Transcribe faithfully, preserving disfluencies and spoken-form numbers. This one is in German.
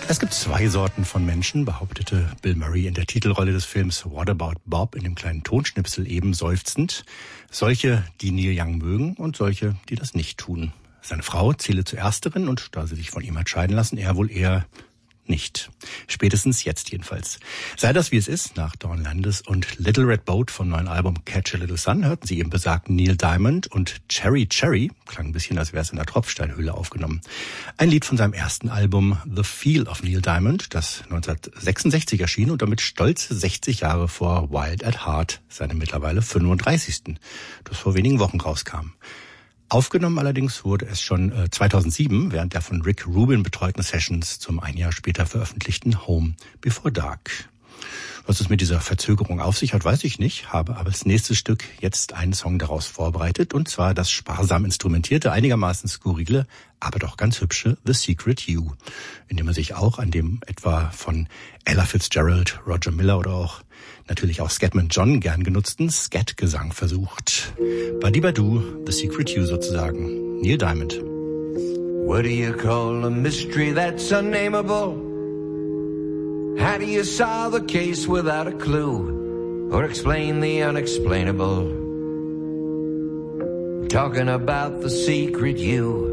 Es gibt zwei Sorten von Menschen, behauptete Bill Murray in der Titelrolle des Films What About Bob in dem kleinen Tonschnipsel eben seufzend. Solche, die Neil Young mögen und solche, die das nicht tun. Seine Frau zähle zu ersteren und da sie sich von ihm hat scheiden lassen, er wohl eher nicht. Spätestens jetzt jedenfalls. Sei das wie es ist, nach Dawn Landis und Little Red Boat vom neuen Album Catch a Little Sun hörten Sie eben besagten Neil Diamond und Cherry Cherry, klang ein bisschen, als wäre es in der Tropfsteinhöhle aufgenommen. Ein Lied von seinem ersten Album The Feel of Neil Diamond, das neunzehnhundertsechsundsechzig erschien und damit stolze sechzig Jahre vor Wild at Heart, seinem mittlerweile fünfunddreißigsten, das vor wenigen Wochen rauskam. Aufgenommen allerdings wurde es schon äh, zweitausendsieben während der von Rick Rubin betreuten Sessions zum ein Jahr später veröffentlichten Home Before Dark. Was es mit dieser Verzögerung auf sich hat, weiß ich nicht, habe aber als nächstes Stück jetzt einen Song daraus vorbereitet, und zwar das sparsam instrumentierte, einigermaßen skurrile, aber doch ganz hübsche The Secret You, in dem er sich auch an dem etwa von Ella Fitzgerald, Roger Miller oder auch natürlich auch Scatman John gern genutzten Scat-Gesang versucht. Badibadu, The Secret You sozusagen, Neil Diamond. What do you call a mystery that's unnameable? How do you solve a case without a clue or explain the unexplainable? Talking about the secret you.